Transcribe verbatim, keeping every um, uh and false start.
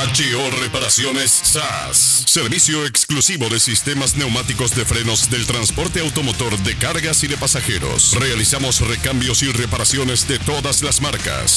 H O Reparaciones S A S. Servicio exclusivo de sistemas neumáticos de frenos del transporte automotor de cargas y de pasajeros. Realizamos recambios y reparaciones de todas las marcas.